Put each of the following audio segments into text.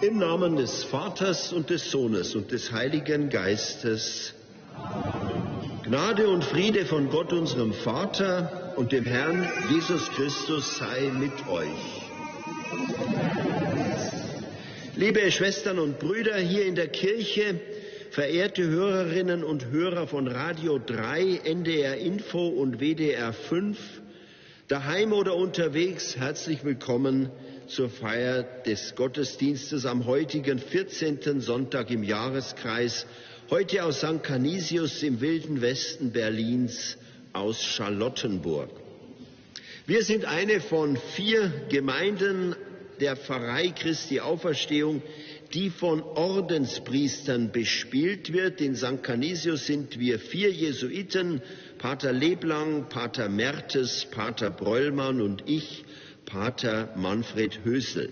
Im Namen des Vaters und des Sohnes und des Heiligen Geistes. Gnade und Friede von Gott, unserem Vater und dem Herrn Jesus Christus sei mit euch. Liebe Schwestern und Brüder hier in der Kirche, verehrte Hörerinnen und Hörer von Radio 3, NDR Info und WDR 5, daheim oder unterwegs, herzlich willkommen zur Feier des Gottesdienstes am heutigen 14. Sonntag im Jahreskreis, heute aus St. Canisius im wilden Westen Berlins aus Charlottenburg. Wir sind eine von 4 Gemeinden der Pfarrei Christi Auferstehung, die von Ordenspriestern bespielt wird. In St. Canisius sind wir 4 Jesuiten, Pater Leblang, Pater Mertes, Pater Bröllmann und ich, Pater Manfred Hösel.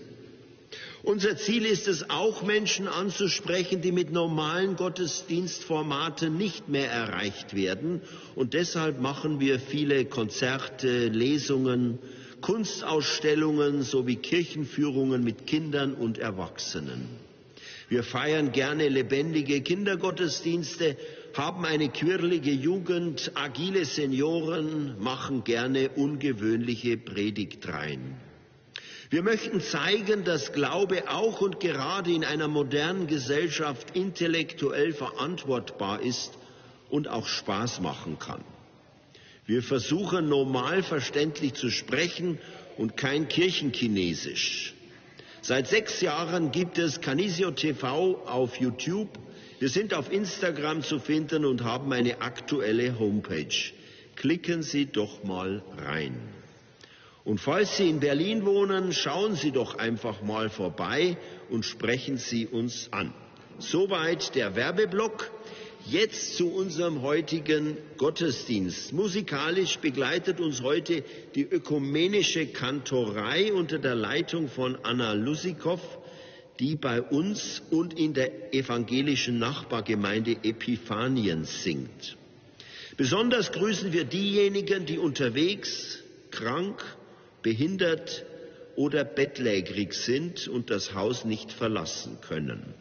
Unser Ziel ist es auch, Menschen anzusprechen, die mit normalen Gottesdienstformaten nicht mehr erreicht werden. Und deshalb machen wir viele Konzerte, Lesungen, Kunstausstellungen sowie Kirchenführungen mit Kindern und Erwachsenen. Wir feiern gerne lebendige Kindergottesdienste, haben eine quirlige Jugend, agile Senioren, machen gerne ungewöhnliche Predigtreihen. Wir möchten zeigen, dass Glaube auch und gerade in einer modernen Gesellschaft intellektuell verantwortbar ist und auch Spaß machen kann. Wir versuchen normal verständlich zu sprechen und kein Kirchenchinesisch. Seit 6 Jahren gibt es Canisio TV auf YouTube. Wir sind auf Instagram zu finden und haben eine aktuelle Homepage. Klicken Sie doch mal rein. Und falls Sie in Berlin wohnen, schauen Sie doch einfach mal vorbei und sprechen Sie uns an. Soweit der Werbeblock. Jetzt zu unserem heutigen Gottesdienst. Musikalisch begleitet uns heute die ökumenische Kantorei unter der Leitung von Anna Lusikow, die bei uns und in der evangelischen Nachbargemeinde Epiphanien singt. Besonders grüßen wir diejenigen, die unterwegs, krank, behindert oder bettlägerig sind und das Haus nicht verlassen können.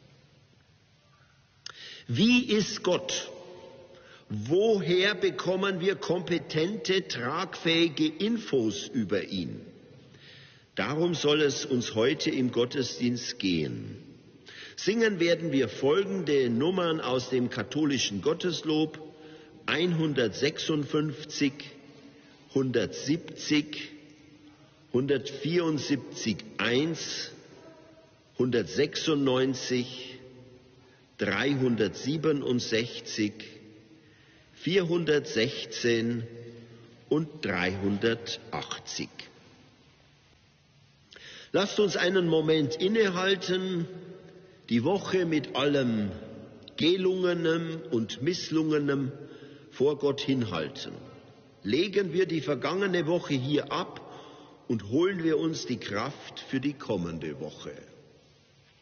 Wie ist Gott? Woher bekommen wir kompetente, tragfähige Infos über ihn? Darum soll es uns heute im Gottesdienst gehen. Singen werden wir folgende Nummern aus dem katholischen Gotteslob: 156, 170, 174, 1, 196, 367, 416 und 380. Lasst uns einen Moment innehalten, die Woche mit allem Gelungenem und Misslungenem vor Gott hinhalten. Legen wir die vergangene Woche hier ab und holen wir uns die Kraft für die kommende Woche.